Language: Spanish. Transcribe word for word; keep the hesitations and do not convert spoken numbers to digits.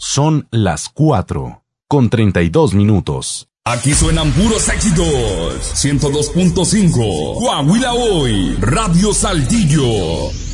Son las cuatro, con treinta y dos minutos. Aquí suenan puros éxitos. ciento dos punto cinco. Coahuila Hoy. Radio Saltillo.